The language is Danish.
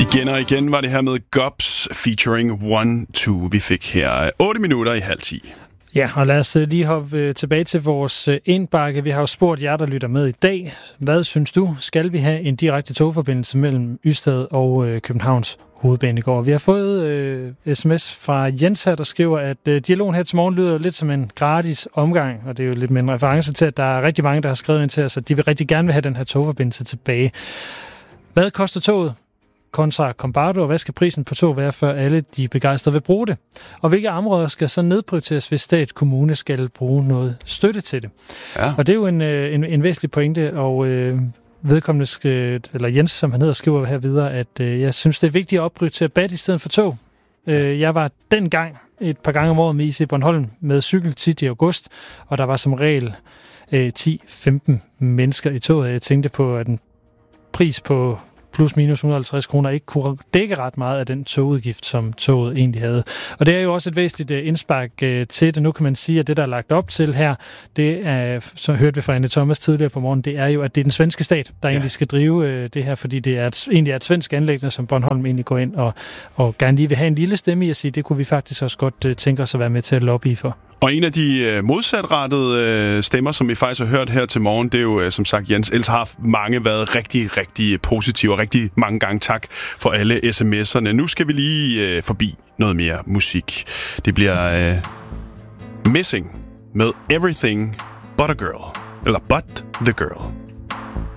Igen og igen var det her med Gobs featuring 1-2, vi fik her 8 minutter i 9:30. Ja, og lad os lige hoppe tilbage til vores indbakke. Vi har jo spurgt jer, der lytter med i dag. Hvad synes du? Skal vi have en direkte togforbindelse mellem Ystad og Københavns hovedbanegård? Vi har fået sms fra Jens her, der skriver, at dialogen her til morgen lyder lidt som en gratis omgang, og det er jo lidt med en reference til, at der er rigtig mange, der har skrevet ind til os, at de vil rigtig gerne vil have den her togforbindelse tilbage. Hvad koster toget kontra Combardo, og hvad skal prisen på tog være, før alle de begejstrede vil bruge det? Og hvilke områder skal så nedprioriteres, hvis stat kommune skal bruge noget støtte til det? Ja. Og det er jo en væsentlig pointe, og vedkommende, eller Jens, som han hedder, skriver her videre, at jeg synes, det er vigtigt at opprioritere bat i stedet for tog. Jeg var dengang et par gange om året med IC Bornholm med cykel tit i august, og der var som regel 10-15 mennesker i toget. Jeg tænkte på, at en pris på plus minus 150 kroner ikke kunne dække ret meget af den togudgift, som toget egentlig havde. Og det er jo også et væsentligt indspark til det. Nu kan man sige, at det, der er lagt op til her, det er, så hørte vi fra Anne Thomas tidligere på morgen, det er jo, at det er den svenske stat, der egentlig skal drive det her, fordi det er egentlig er et svensk anliggende, som Bornholm egentlig går ind og gerne lige vil have en lille stemme i at sige, det kunne vi faktisk også godt tænke os at være med til at lobbye for. Og en af de modsatrettede stemmer, som vi faktisk har hørt her til morgen, det er jo som sagt Jens. Ellers har mange været rigtig, rigtig positive, og rigtig mange gange tak for alle sms'erne. Nu skal vi lige forbi noget mere musik. Det bliver Missing med Everything But a Girl. Eller But the Girl.